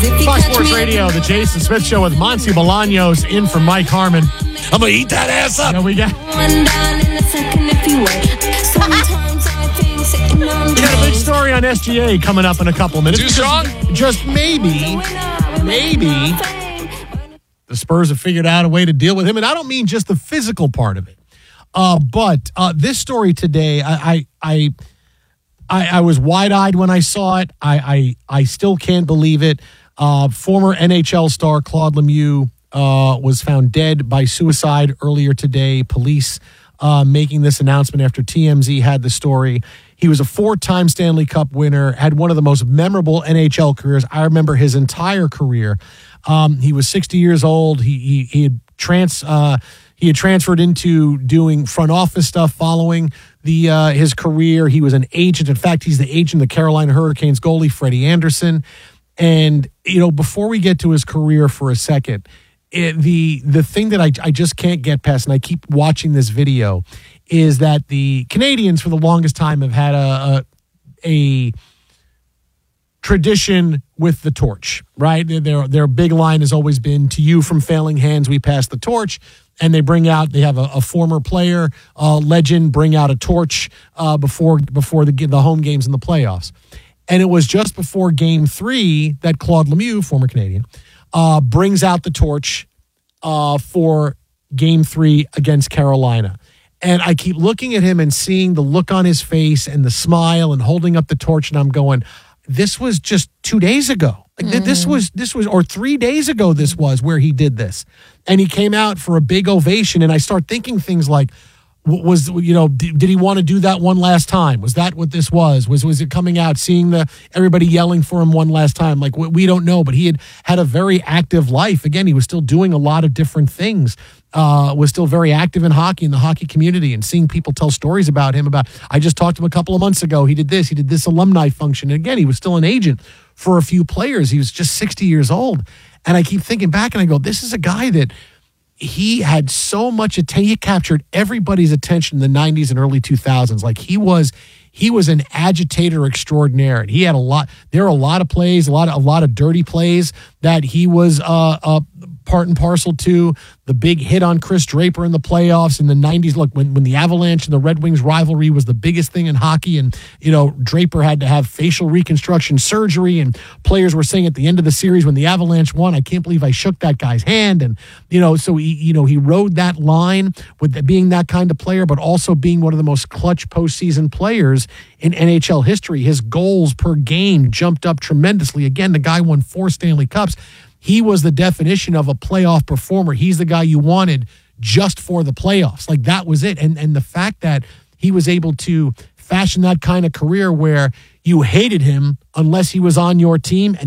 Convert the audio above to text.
Fox Sports Radio, the Jason Smith Show with Monty Bolaños in for Mike Harmon. I'm going to eat that ass up. We got a big story on SGA coming up in a couple minutes. Too strong? Just maybe, the Spurs have figured out a way to deal with him. And I don't mean just the physical part of it. But this story today, I was wide-eyed when I saw it. I still can't believe it. Former NHL star Claude Lemieux was found dead by suicide earlier today. Police making this announcement after TMZ had the story. He was a 4-time Stanley Cup winner, had one of the most memorable NHL careers. I remember his entire career. He was 60 years old. He had transferred into doing front office stuff following his career. He was an agent. In fact, he's the agent of the Carolina Hurricanes goalie, Freddie Anderson. And, before we get to his career for a second, the thing that I just can't get past, and I keep watching this video, is that the Canadians for the longest time have had a tradition with the torch, right? Their big line has always been, to you from failing hands, we pass the torch. And they have a former player, legend, bring out a torch before the home games in the playoffs. And it was just before Game 3 that Claude Lemieux, former Canadian, brings out the torch for Game 3 against Carolina. And I keep looking at him and seeing the look on his face and the smile and holding up the torch, and I'm going, this was just 2 days ago. This was, or 3 days ago, this was where he did this. And he came out for a big ovation. And I start thinking things like, did he want to do that one last time? Was that what this was? Was it coming out, seeing everybody yelling for him one last time? Like, we don't know, but he had a very active life. Again, he was still doing a lot of different things. Was still very active in hockey, in the hockey community, and seeing people tell stories about him. I just talked to him a couple of months ago. He did this alumni function. And again, he was still an agent for a few players. He was just 60 years old. And I keep thinking back and I go, this is a guy that he had so much attention. He captured everybody's attention in the 90s and early 2000s. Like he was an agitator extraordinaire. And he had there were a lot of plays, a lot of dirty plays that he was part and parcel to. The big hit on Chris Draper in the playoffs in the 90s. Look, when the Avalanche and the Red Wings rivalry was the biggest thing in hockey, and Draper had to have facial reconstruction surgery, and players were saying at the end of the series when the Avalanche won, I can't believe I shook that guy's hand. And so he rode that line with being that kind of player, but also being one of the most clutch postseason players in NHL history. His goals per game jumped up tremendously. Again, the guy won 4 Stanley Cups. He was the definition of a playoff performer. He's the guy you wanted just for the playoffs. Like, that was it. And the fact that he was able to fashion that kind of career where you hated him unless he was on your team.